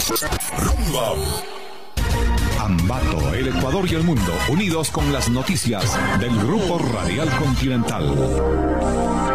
Rumba. Ambato, el Ecuador y el mundo, unidos con las noticias del Grupo Radial Continental.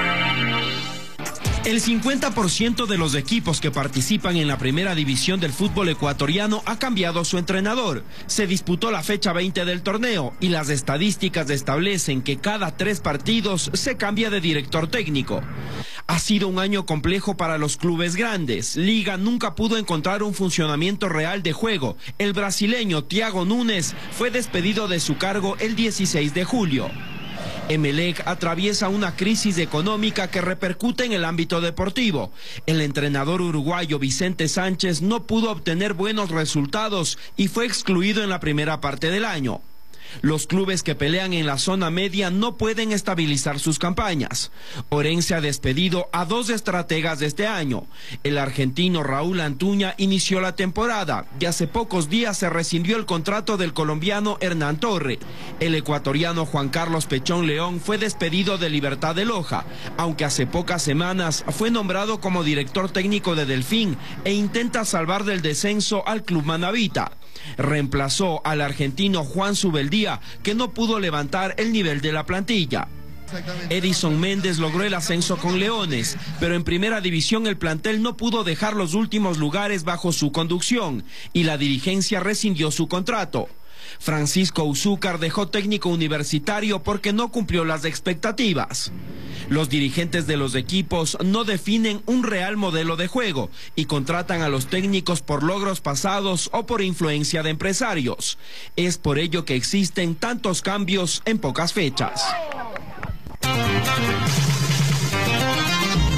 El 50% de los equipos que participan en la primera división del fútbol ecuatoriano ha cambiado su entrenador. Se disputó la fecha 20 del torneo y las estadísticas establecen que cada 3 partidos se cambia de director técnico. Ha sido un año complejo para los clubes grandes. Liga nunca pudo encontrar un funcionamiento real de juego. El brasileño Thiago Nunes fue despedido de su cargo el 16 de julio. Emelec atraviesa una crisis económica que repercute en el ámbito deportivo. El entrenador uruguayo Vicente Sánchez no pudo obtener buenos resultados y fue excluido en la primera parte del año. Los clubes que pelean en la zona media no pueden estabilizar sus campañas. Orense ha despedido a 2 estrategas de este año. El argentino Raúl Antuña inició la temporada y hace pocos días se rescindió el contrato del colombiano Hernán Torre. El ecuatoriano Juan Carlos Pechón León fue despedido de Libertad de Loja, aunque hace pocas semanas fue nombrado como director técnico de Delfín e intenta salvar del descenso al Club Manavita. Reemplazó al argentino Juan Subeldía, que no pudo levantar el nivel de la plantilla. Edison Méndez logró el ascenso con Leones, pero en primera división el plantel no pudo dejar los últimos lugares bajo su conducción y la dirigencia rescindió su contrato. Francisco Uzúcar dejó técnico universitario porque no cumplió las expectativas. Los dirigentes de los equipos no definen un real modelo de juego y contratan a los técnicos por logros pasados o por influencia de empresarios. Es por ello que existen tantos cambios en pocas fechas.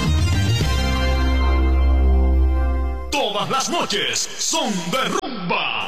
Todas las noches son de rumba.